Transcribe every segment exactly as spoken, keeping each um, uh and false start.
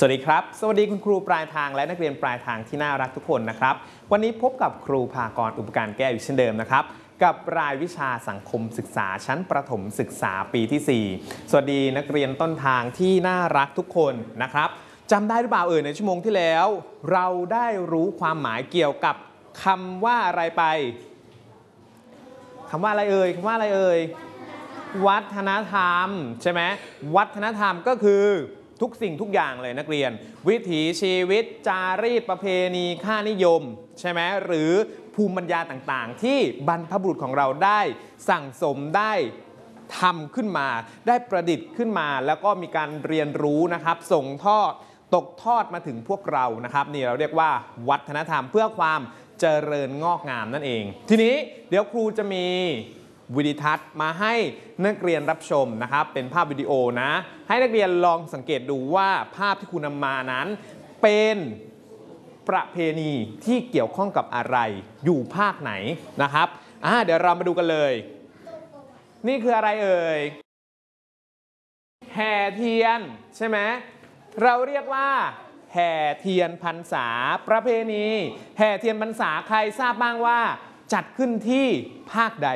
สวัสดีครับสวัสดีคุณครูปลายทางและนักเรียนปลายทางที่น่ารักทุกคนนะครับวันนี้พบกับครูภากรอุปการแก้วอยู่เช่นเดิมนะครับกับรายวิชาสังคมศึกษาชั้นประถมศึกษาปีที่สี่สวัสดีนักเรียนต้นทางที่น่ารักทุกคนนะครับจำได้หรือเปล่าเอ่ยในชั่วโมงที่แล้วเราได้รู้ความหมายเกี่ยวกับคำว่าอะไรไปคำว่าอะไรเอ่ยคำว่าอะไรเอ่ยวัฒนธรรมใช่ไหมวัฒนธรรมก็คือทุกสิ่งทุกอย่างเลยนักเรียนวิถีชีวิตจารีตประเพณีค่านิยมใช่ไหมหรือภูมิปัญญาต่างๆที่บรรพบุรุษของเราได้สั่งสมได้ทำขึ้นมาได้ประดิษฐ์ขึ้นมาแล้วก็มีการเรียนรู้นะครับส่งทอดตกทอดมาถึงพวกเรานะครับนี่เราเรียกว่าวัฒนธรรมเพื่อความเจริญงอกงามนั่นเองทีนี้เดี๋ยวครูจะมีวิดีทัศน์มาให้นักเรียนรับชมนะครับเป็นภาพวิดีโอนะให้นักเรียนลองสังเกตดูว่าภาพที่ครูนำมานั้นเป็นประเพณีที่เกี่ยวข้องกับอะไรอยู่ภาคไหนนะครับอ่าเดี๋ยวเรามาดูกันเลยนี่คืออะไรเอ่ยแห่เทียนใช่ไหมเราเรียกว่าแห่เทียนพรรษาประเพณีแห่เทียนพรรษาใครทราบบ้างว่าจัดขึ้นที่ภาคใด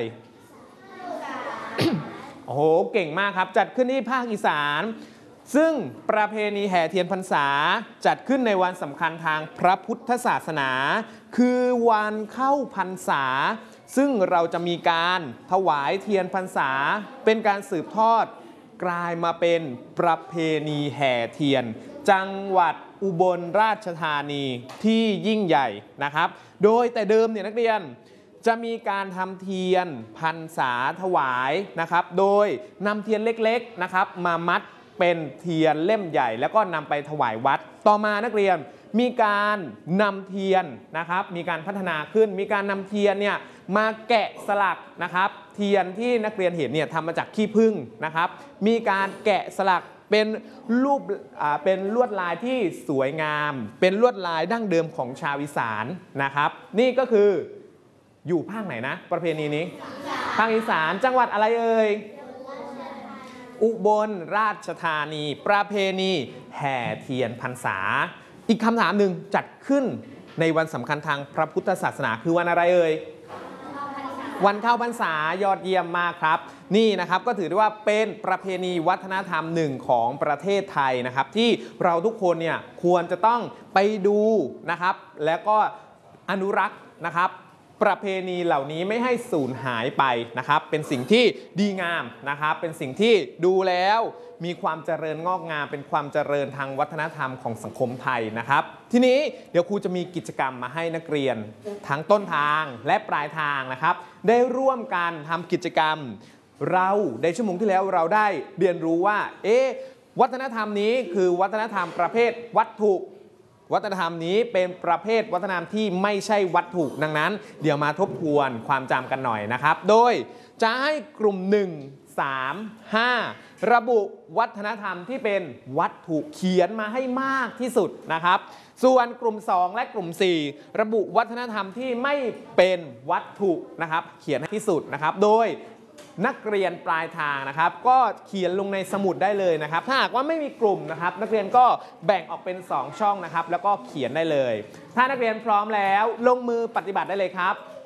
โอ้โหเก่งมากครับจัดขึ้นที่ภาคอีสานซึ่งประเพณีแห่เทียนพรรษาจัดขึ้นในวันสำคัญทางพระพุทธศาสนาคือวันเข้าพรรษาซึ่งเราจะมีการถวายเทียนพรรษาเป็นการสืบทอดกลายมาเป็นประเพณีแห่เทียนจังหวัดอุบลราชธานีที่ยิ่งใหญ่นะครับโดยแต่เดิมเนี่ยนักเรียนจะมีการทำเทียนพรรษาถวายนะครับโดยนำเทียนเล็กๆนะครับมามัดเป็นเทียนเล่มใหญ่แล้วก็นำไปถวายวัดต่อมานักเรียนมีการนำเทียนนะครับมีการพัฒนาขึ้นมีการนำเทียนเนี่ยมาแกะสลักนะครับเทียนที่นักเรียนเห็นเนี่ยทำมาจากขี้ผึ้งนะครับมีการแกะสลักเป็นรูปอ่าเป็นลวดลายที่สวยงามเป็นลวดลายดั้งเดิมของชาวอีสานนะครับนี่ก็คืออยู่ภาคไหนนะประเพณีนี้ภาคอีสานจังหวัดอะไรเอ่ยอุบลราชธานีประเพณีแห่เทียนพรรษาอีกคำถามหนึ่งจัดขึ้นในวันสำคัญทางพระพุทธศาสนาคือวันอะไรเอ่ยวันเข้าพรรษายอดเยี่ยมมากครับนี่นะครับก็ถือได้ว่าเป็นประเพณีวัฒนธรรมหนึ่งของประเทศไทยนะครับที่เราทุกคนเนี่ยควรจะต้องไปดูนะครับแล้วก็อนุรักษ์นะครับประเพณีเหล่านี้ไม่ให้สูญหายไปนะครับเป็นสิ่งที่ดีงามนะครับเป็นสิ่งที่ดูแล้วมีความเจริญงอกงามเป็นความเจริญทางวัฒนธรรมของสังคมไทยนะครับทีนี้เดี๋ยวครูจะมีกิจกรรมมาให้นักเรียนทั้งต้นทางและปลายทางนะครับได้ร่วมกันทำกิจกรรมเราในชั่วโมงที่แล้วเราได้เรียนรู้ว่าเอ๊ะวัฒนธรรมนี้คือวัฒนธรรมประเภทวัตถุวัฒนธรรมนี้เป็นประเภทวัฒนธรรมที่ไม่ใช่วัตถุดังนั้นเดี๋ยวมาทบทวนความจำกันหน่อยนะครับโดยจะให้กลุ่มหนึ่ง สาม ห้าระบุวัฒนธรรมที่เป็นวัตถุเขียนมาให้มากที่สุดนะครับส่วนกลุ่มสองและกลุ่มสี่ระบุวัฒนธรรมที่ไม่เป็นวัตถุนะครับเขียนให้ที่สุดนะครับโดยนักเรียนปลายทางนะครับก็เขียนลงในสมุดได้เลยนะครับถ้าหากว่าไม่มีกลุ่มนะครับนักเรียนก็แบ่งออกเป็นสองช่องนะครับแล้วก็เขียนได้เลยถ้านักเรียนพร้อมแล้วลงมือปฏิบัติได้เลยครับ